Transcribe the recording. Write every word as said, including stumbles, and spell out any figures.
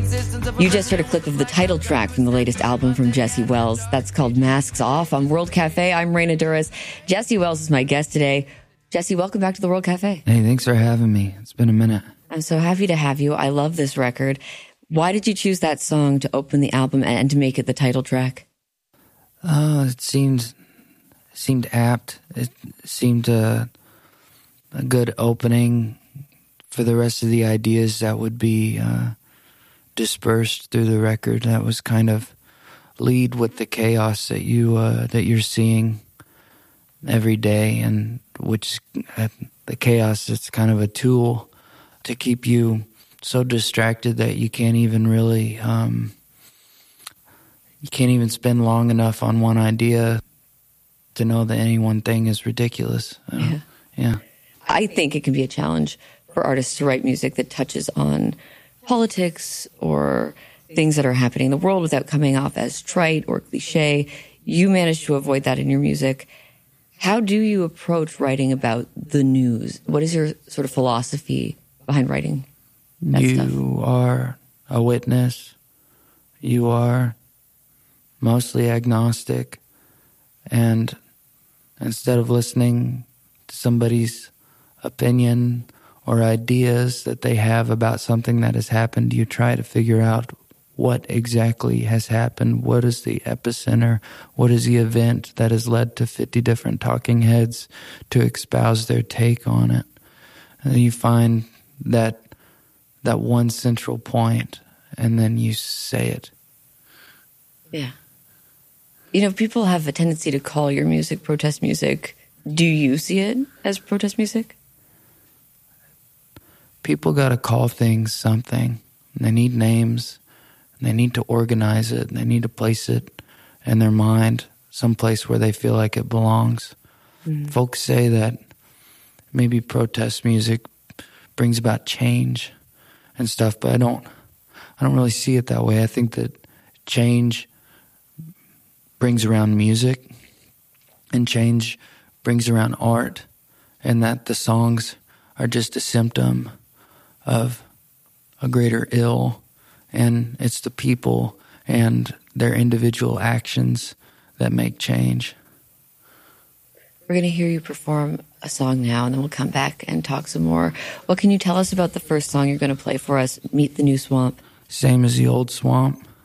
You just heard a clip of the title track from the latest album from Jesse Wells. That's called Masks Off on World Cafe. I'm Raina Douris. Jesse Wells is my guest today. Jesse, welcome back to the World Cafe. Hey, thanks for having me. It's been a minute. I'm so happy to have you. I love this record. Why did you choose that song to open the album and to make it the title track? Uh, it seemed seemed apt. It seemed a, a good opening for the rest of the ideas that would be uh, dispersed through the record. That was kind of lead with the chaos that you uh, that you're seeing every day, and which uh, the chaos is kind of a tool to keep you so distracted that you can't even really um, you can't even spend long enough on one idea to know that any one thing is ridiculous. Uh, yeah. yeah. I think it can be a challenge for artists to write music that touches on politics or things that are happening in the world without coming off as trite or cliche. You managed to avoid that in your music. How do you approach writing about the news? What is your sort of philosophy behind writing that you stuff? You are a witness. You are mostly agnostic. And instead of listening to somebody's opinion or ideas that they have about something that has happened, you try to figure out what exactly has happened. What is the epicenter? What is the event that has led to fifty different talking heads to espouse their take on it? And then you find that that one central point, and then you say it. Yeah. You know, people have a tendency to call your music protest music. Do you see it as protest music? People got to call things something. They need names. They need to organize it. They need to place it in their mind, someplace where they feel like it belongs. Mm. Folks say that maybe protest music brings about change and stuff, but I don't. I don't really see it that way. I think that change brings around music, and change brings around art, and that the songs are just a symptom of a greater ill, and it's the people and their individual actions that make change. We're going to hear you perform a song now, and then we'll come back and talk some more. What can you tell us about the first song you're going to play for us, Meet the New Swamp? Same as the old swamp.